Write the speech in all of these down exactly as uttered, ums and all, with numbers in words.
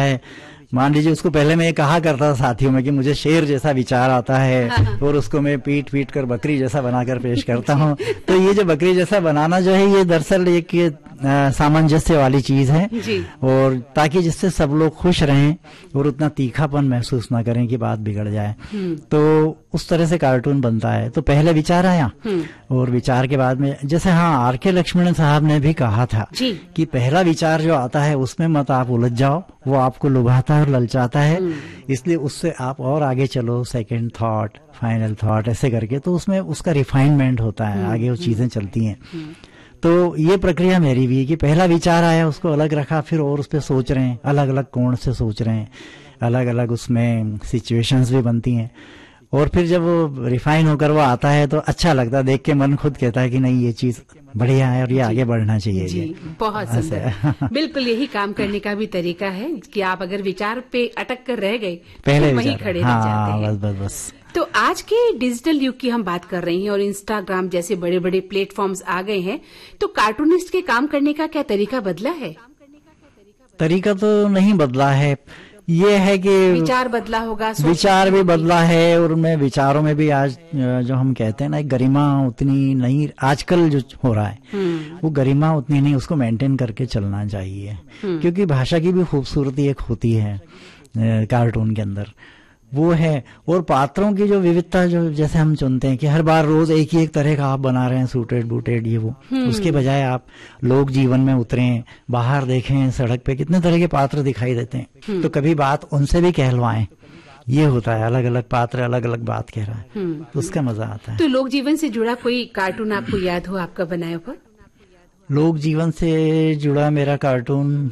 है, मान लीजिए उसको पहले मैं ये कहा करता था साथियों में कि मुझे शेर जैसा विचार आता है और उसको मैं पीट पीट कर बकरी जैसा बनाकर पेश करता हूँ। तो ये जो बकरी जैसा बनाना जो है ये दरअसल एक ये सामंजस्य वाली चीज है, और ताकि जिससे सब लोग खुश रहें और उतना तीखापन महसूस ना करें कि बात बिगड़ जाए। तो उस तरह से कार्टून बनता है। तो पहले विचार आया और विचार के बाद में जैसे हाँ आर के लक्ष्मण साहब ने भी कहा था कि पहला विचार जो आता है उसमें मत आप उलझ जाओ, वो आपको लुभाता है और ललचाता है, इसलिए उससे आप और आगे चलो, सेकंड थॉट, फाइनल थॉट, ऐसे करके तो उसमें उसका रिफाइनमेंट होता है, आगे वो चीजें चलती हैं। तो ये प्रक्रिया मेरी भी है कि पहला विचार आया उसको अलग रखा, फिर और उस पर सोच रहे हैं, अलग अलग कोण से सोच रहे हैं, अलग अलग उसमें सिचुएशंस भी बनती हैं, और फिर जब वो रिफाइन होकर वो आता है तो अच्छा लगता है, देख के मन खुद कहता है कि नहीं ये चीज बढ़िया है और ये आगे बढ़ना चाहिए। जी, बहुत सुंदर। बिल्कुल यही काम करने का भी तरीका है कि आप अगर विचार पे अटक कर रह गए पहले तो वहीं खड़े रह जाते हैं। बस बस बस। तो आज के डिजिटल युग की हम बात कर रहे हैं और इंस्टाग्राम जैसे बड़े बड़े प्लेटफॉर्म्स आ गए हैं, तो कार्टूनिस्ट के काम करने का क्या तरीका बदला है? तरीका तो नहीं बदला है, ये है कि विचार बदला होगा, विचार भी बदला है, और मैं विचारों में भी आज जो हम कहते हैं ना गरिमा उतनी नहीं, आजकल जो हो रहा है वो गरिमा उतनी नहीं, उसको मेंटेन करके चलना चाहिए, क्योंकि भाषा की भी खूबसूरती एक होती है कार्टून के अंदर, वो है। और पात्रों की जो विविधता जो जैसे हम चुनते हैं कि हर बार रोज एक ही एक तरह का आप बना रहे हैं, सूटेड बूटेड ये वो, उसके बजाय आप लोग जीवन में उतरें, बाहर देखें, सड़क पे कितने तरह के पात्र दिखाई देते हैं, तो कभी बात उनसे भी कहलवाएं, ये होता है, अलग अलग पात्र अलग अलग बात कह रहा है, तो उसका मजा आता है। तो लोक जीवन से जुड़ा कोई कार्टून आपको याद हो आपका बनाया हुआ? लोक जीवन से जुड़ा मेरा कार्टून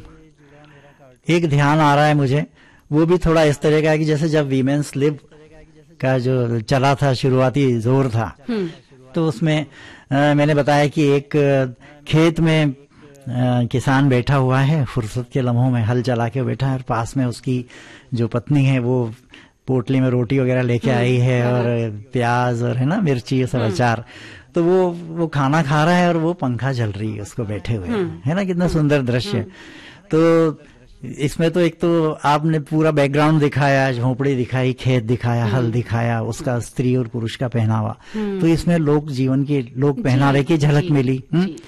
एक ध्यान आ रहा है मुझे, वो भी थोड़ा इस तरह का है कि जैसे जब वीमेंस लिव का जो चला था, शुरुआती जोर था, तो उसमें आ, मैंने बताया कि एक खेत में आ, किसान बैठा हुआ है, फुर्सत के लम्हों में हल चला के बैठा है, और पास में उसकी जो पत्नी है वो पोटली में रोटी वगैरह लेके आई है और प्याज और है ना मिर्ची ये सब अचार, तो वो वो खाना खा रहा है और वो पंखा जल रही है उसको बैठे हुए, है ना, कितना सुंदर दृश्य। तो इसमें तो एक तो आपने पूरा बैकग्राउंड दिखाया, झोपड़ी दिखाई, खेत दिखाया, हल दिखाया, उसका स्त्री और पुरुष का पहनावा, तो इसमें लोक जीवन की, लोक पहनावे की झलक मिली।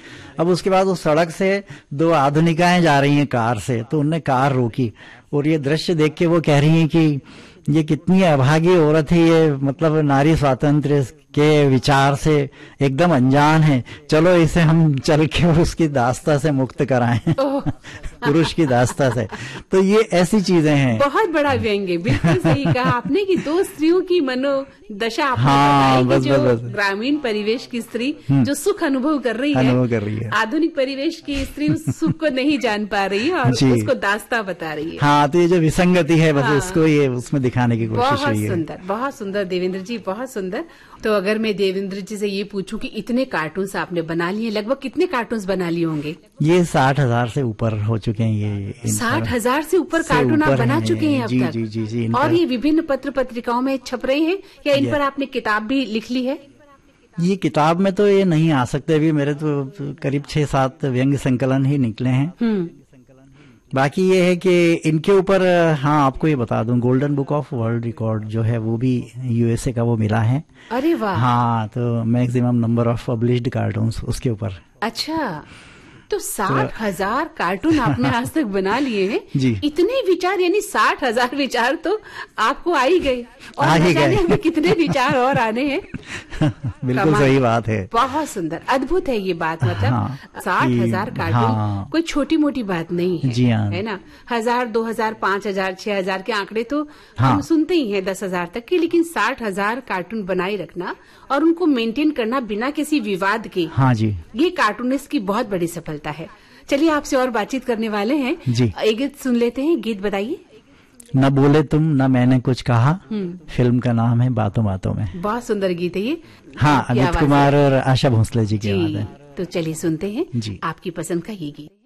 अब उसके बाद उस सड़क से दो आधुनिकाएं जा रही हैं कार से, तो उनने कार रोकी और ये दृश्य देख के वो कह रही हैं कि ये कितनी अभागी औरत है, ये मतलब नारी स्वातंत्र्य के विचार से एकदम अनजान है, चलो इसे हम चल के और उसकी दास्ता से मुक्त कराएं पुरुष की दास्ता से। तो ये ऐसी चीजें हैं। बहुत बड़ा व्यंग्य, बिल्कुल सही कहा आपने कि दो स्त्रियों की मनोदशा आपने हाँ, बताई बस, कि जो बस, बस। ग्रामीण परिवेश की स्त्री जो सुख अनुभव कर रही है, अनुभव कर रही है, आधुनिक परिवेश की स्त्री उस सुख को नहीं जान पा रही है और उसको दास्ता बता रही है। हाँ, तो ये जो विसंगति है बस हाँ, इसको ये उसमें दिखाने की कोशिश हुई है। बहुत सुंदर, बहुत सुंदर देवेंद्र जी, बहुत सुंदर। तो अगर मैं देवेंद्र जी से ये पूछूं कि इतने कार्टून्स आपने बना लिए, लगभग कितने कार्टून्स बना लिए होंगे? ये साठ हजार से ऊपर हो चुके हैं। ये साठ हजार से ऊपर कार्टून आप बना चुके हैं अब जी, तक? जी जी जी। और ये विभिन्न पत्र पत्रिकाओं में छप रहे हैं या इन पर आपने किताब भी लिख ली है? ये किताब में तो ये नहीं आ सकते, अभी मेरे तो करीब छह सात व्यंग्य संकलन ही निकले हैं। बाकी ये है कि इनके ऊपर हाँ आपको ये बता दूं, golden book of world record जो है वो भी यूएसए का वो मिला है। अरे वाह। हाँ, तो maximum number of published cartoons उसके ऊपर। अच्छा, तो साठ हजार कार्टून आपने आज तक बना लिए हैं जी। इतने विचार, यानी साठ हजार विचार तो आपको आ ही गए, और आ ही गए। कितने विचार और आने हैं। बिल्कुल सही बात है, बहुत सुंदर, अद्भुत है ये बात। मतलब हाँ, साठ हजार कार्टून हाँ, कोई छोटी मोटी बात नहीं है, जी हाँ, है ना। हजार, दो हजार, पांच हजार, छह हजार के आंकड़े तो हाँ, हम सुनते ही हैं, दस हजार तक के, लेकिन साठ हजार कार्टून बनाए रखना और उनको मेंटेन करना बिना किसी विवाद के, हाँ जी, ये कार्टूनिस्ट की बहुत बड़ी सफलता है। चलिए आपसे और बातचीत करने वाले हैं जी। एक गीत सुन लेते हैं, गीत बताइए। न बोले तुम न मैंने कुछ कहा, फिल्म का नाम है बातों बातों में। बहुत सुंदर गीत है ये। हाँ, अमित कुमार और आशा भोसले जी की आवाज है। तो चलिए सुनते हैं जी। आपकी पसंद का ये गीत।